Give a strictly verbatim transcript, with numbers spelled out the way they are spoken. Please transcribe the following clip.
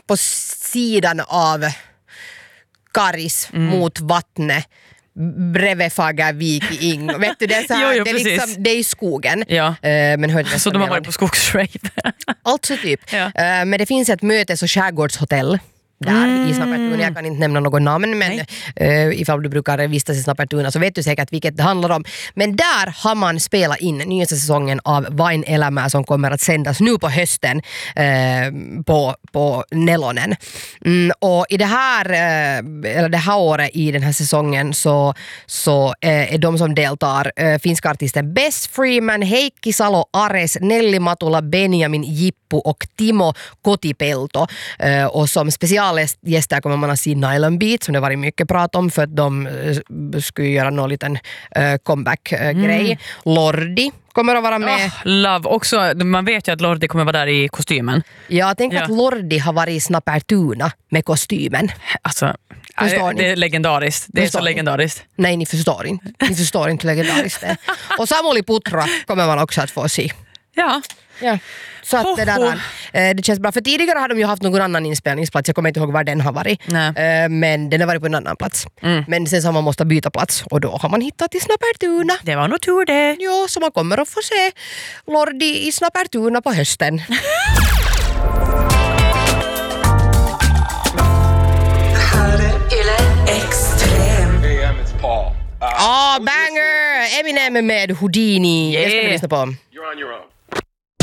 på sidan av Karis mm. mot vattnet bredvid Fagervik i Ing. Vet du, det är så här, jo, jo, det, är liksom, det är i skogen. Ja. Uh, men hörde så de har varit på skogsrave. Alltså typ. Ja. Uh, men det finns ett mötes- och skärgårdshotell där mm. i Snappertuna. Jag kan inte nämna någon namn, men uh, ifall du brukar vistas i Snappertuna så vet du säkert vilket det handlar om. Men där har man spelat in nyaste säsongen av Vain elämää som kommer att sändas nu på hösten uh, på, på Nelonen. Mm, och i det här, uh, eller det här året i den här säsongen så, så uh, är de som deltar uh, finska artisten Bess Freeman, Heikki Salo Ares, Nelly Matula, Benjamin Jippu och Timo Kotipelto. Uh, och som special gäster kommer man att se Nylon Beat som det varit mycket prat om för att de uh, skulle göra någon liten uh, comeback-grej. Uh, mm. Lordi kommer att vara med. Oh, love. Också, man vet ju att Lordi kommer vara där i kostymen. Ja, tänk ja. att Lordi har varit i Snappertuna med kostymen. Alltså, förstår det, det är legendariskt. Det förstår är så ni? legendariskt. Nej, ni förstår inte. Ni förstår inte legendariskt det. Och Samuli Putra kommer man också att få se. Ja. Ja. Så att det där, äh, det känns bra. För tidigare har de ju haft någon annan inspelningsplats. Jag kommer inte ihåg var den har varit. Äh, men den har varit på en annan plats. Mm. Men sen så har man måste byta plats. Och då har man hittat i Snappertuna. Det var nog tur det. Jo, så man kommer att få se Lordi i Snappertuna på hösten. Ah, oh, banger! Eminem med Houdini. Yeah. Det ska vi lyssna på. You're on your own.